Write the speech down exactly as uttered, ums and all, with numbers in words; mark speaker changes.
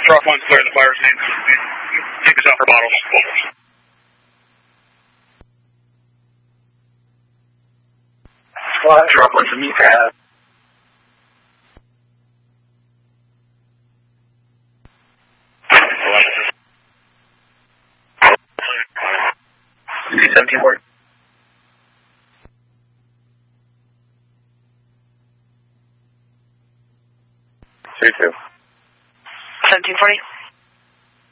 Speaker 1: Drop one's clear, the fire's name. Take us out for bottles.
Speaker 2: Well, drop one's a meat pad. seventeen forty. Three two.
Speaker 3: seventeen forty.